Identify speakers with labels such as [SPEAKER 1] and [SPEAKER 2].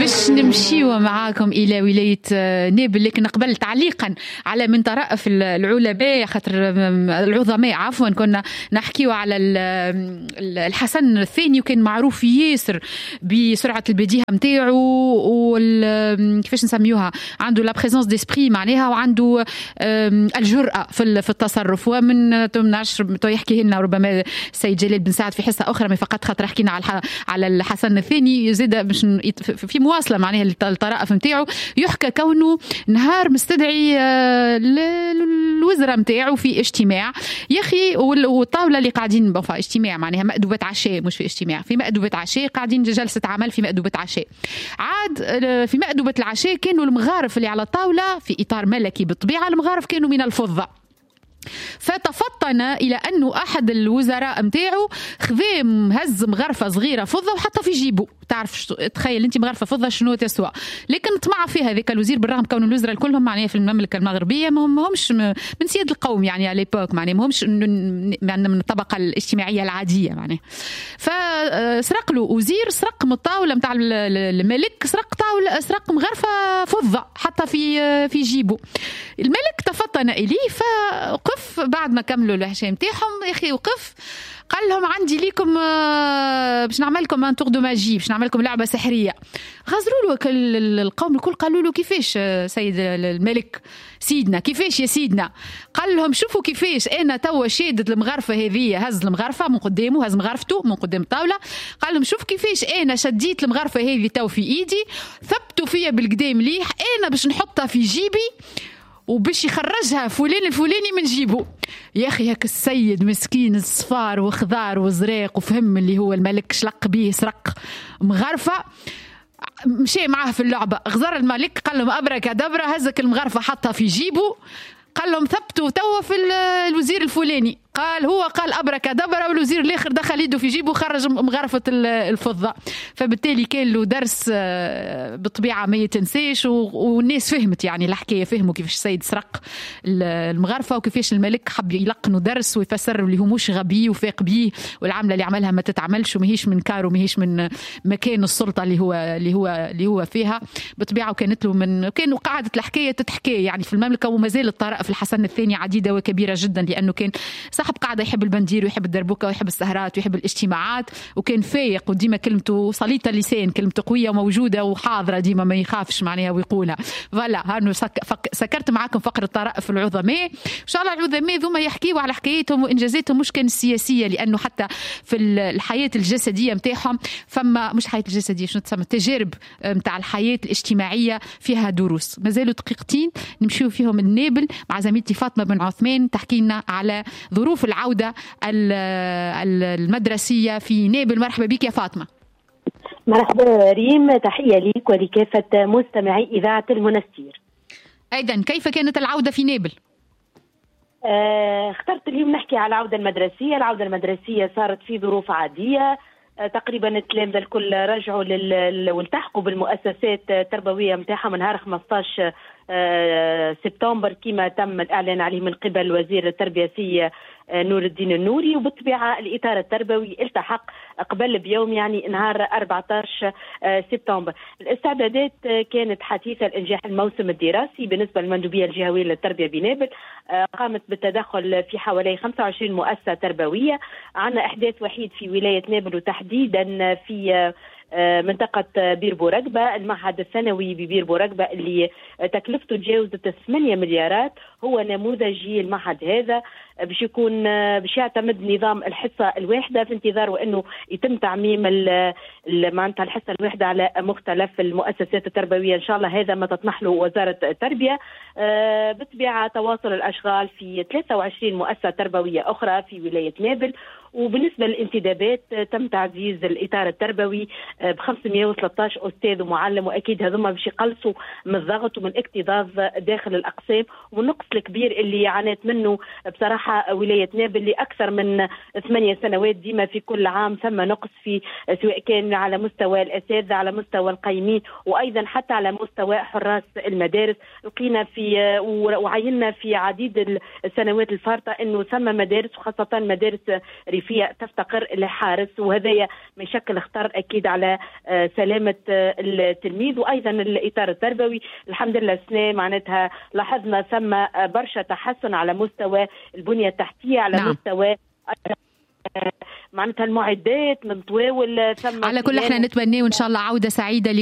[SPEAKER 1] باش نمشيو معاكم إلى ولاية نابل، لكن قبل تعليقا على من طرائف العلماء خاطر العظماء عفوا، كنا نحكيو على الحسن الثاني، وكان معروف ياسر بسرعة البديهة متاعه وكيفاش نسميوها، عنده لا بريزونس ديسبري معناها، وعنده الجرأة في التصرف. ومن تمنعش يحكي لنا ربما السيد جلال بن سعد في حصة أخرى، ما فقط خاطر حكينا على الحسن الثاني، زاد باش في مواصلة معناها الطرائف متاعه، يحكى كونه نهار مستدعي الوزراء متاعه في اجتماع يا أخي، والطاولة اللي قاعدين اجتماع معناها مأدوبة عشاء، مش في اجتماع، في مأدوبة عشاء، قاعدين جلسة عمل في مأدوبة عشاء. عاد في مأدوبة العشاء كانوا المغارف اللي على الطاولة في إطار ملكي بالطبيعة، المغارف كانوا من الفضة. فتفطن إلى أنه أحد الوزراء متاعه خذا هز مغرفة صغيرة فضة وحطها في جيبه. تعرف تخيل أنت مغرفة فضة شنو تسوى، لكن طمع فيها ذيك الوزير، بالرغم كون الوزراء كلهم معناها في المملكة المغربية ما همش من سياد القوم يعني على ليبوك، معناها ما همش من الطبقة الاجتماعية العادية معناها. فسرق له وزير، سرق من الطاولة متاع الملك، سرق مغرفة فضة حتى في جيبه. الملك تفطن إليه فوقف بعد ما كملوا العشاء متاعهم، يا أخي وقف قال لهم عندي ليكم باش نعمل لكم ان تور دو ماجي، باش نعمل لكم لعبه سحريه. غزروا له القوم الكل، قالوا له كيفاش سيد الملك سيدنا، كيفاش يا سيدنا؟ قال لهم شوفوا كيفاش انا توا شادد المغرفه هذه، هز المغرفه من قدامه، هز مغرفته من قدام الطاوله، قال لهم شوف كيفاش انا شديت المغرفه هذه تو في ايدي، ثبتوا فيا بالقدام مليح، انا باش نحطها في جيبي وباش يخرجها فلان الفلاني من جيبه. يا أخي هيك السيد مسكين الصفار وخضار وزراق وفهم اللي هو الملك شلق بيه، سرق مغرفة، مشي معاه في اللعبة. غزر الملك قال لهم أبركة دبرة، هزك المغرفة حطها في جيبه، قال لهم ثبتوا توا في الوزير الفلاني، قال أبركة دبرة، والوزير الآخر دخل يده في جيبه وخرج مغرفة الفضة. فبالتالي كان له درس بطبيعة ما يتنسيش، والناس فهمت يعني الحكاية، فهموا كيفاش السيد سرق المغرفة، وكيفاش الملك حب يلقنوا درس ويفسر اللي هو مش غبي وفاق بيه، والعملة اللي عملها ما تتعملش، ومهيش من كار ومهيش من مكان السلطة اللي هو فيها بطبيعة. وكانت له كانوا قاعدة الحكاية تتحكي يعني في المملكة، وما زال الطرائف الحسن الثاني عديدة وكبيرة جدا، لأنه كان صاحب قاعدة يحب البندير ويحب الدربكة ويحب السهرات ويحب الاجتماعات، وكان فايق، وديما كلمته صليطة اللسان، كلمته قوية وموجودة وحاضرة ديما، ما يخافش معناها ويقولها. فلا هانو سكرت معاكم فقرة الطرائف العظماء. إن شاء الله العظماء ذوما يحكيوا على حكايتهم وإنجازاتهم، مش كان السياسية، لأنه حتى في الحياة الجسدية متاعهم فما، مش حياة الجسدية، شنو تسمى، التجارب متاع الحياة الاجتماعية فيها دروس. مازالوا دقيقتين نمشيو فيهم النابل مع زميلتي فاطمة بن عثمان، تحكي لنا على ظروف العودة المدرسية في نابل. مرحبا بك يا فاطمة.
[SPEAKER 2] مرحبا ريم، تحية ليك ولكافة مستمعي إذاعة المنستير.
[SPEAKER 1] أيضا كيف كانت العودة في نابل؟
[SPEAKER 2] اخترت اليوم نحكي على العودة المدرسية. العودة المدرسية صارت في ظروف عادية، تقريبا التلامذة الكل رجعوا والتحقوا بالمؤسسات التربوية متاعها من نهار 15 سبتمبر كما تم الإعلان عليه من قبل وزير التربية السياسية نور الدين النوري. وبالطبيعة الإطار التربوي التحق قبل بيوم يعني نهار 14 سبتمبر. الاستعدادات كانت حثيثة لإنجاح الموسم الدراسي. بالنسبة للمندوبية الجهوية للتربية بنابل قامت بالتدخل في حوالي 25 مؤسسة تربوية. عنا إحداث وحيد في ولاية نابل، وتحديدا في منطقة بير بورقبة، المعهد الثانوي ببير بورقبة اللي تكلفته تجاوزت 8 مليارات. هو نموذجي المعهد هذا، باش يعتمد نظام الحصة الواحدة في انتظار وانه يتم تعميم معناتها الحصة الواحدة على مختلف المؤسسات التربوية. ان شاء الله هذا ما تطمح له وزارة التربية. بالطبيعة تواصل الاشغال في 23 مؤسسة تربوية اخرى في ولاية نابل. وبالنسبة للانتدابات تم تعزيز الإطار التربوي ب 513 أستاذ ومعلم، وأكيد هذوما باش يقلصوا من الضغط ومن اكتظاظ داخل الأقسام. والنقص الكبير اللي عانت منه بصراحة ولاية نابل لأكثر من 8 سنوات، ديما في كل عام ثم نقص في سواء كان على مستوى الأساتذة، على مستوى القيمين، وأيضا حتى على مستوى حراس المدارس. لقينا في وعينا في عديد السنوات الفارطة أنه ثم مدارس، وخاصة مدارس التوظيفية تفتقر لحارس، وهذا ما يشكل خطر أكيد على سلامة التلميذ. وأيضا الإطار التربوي الحمد لله السنة معناتها لاحظنا ثم برشا تحسن على مستوى البنية التحتية، على مستوى معناتها المعدات من طواول. ثم
[SPEAKER 1] على كل احنا نتمنى وإن شاء الله عودة سعيدة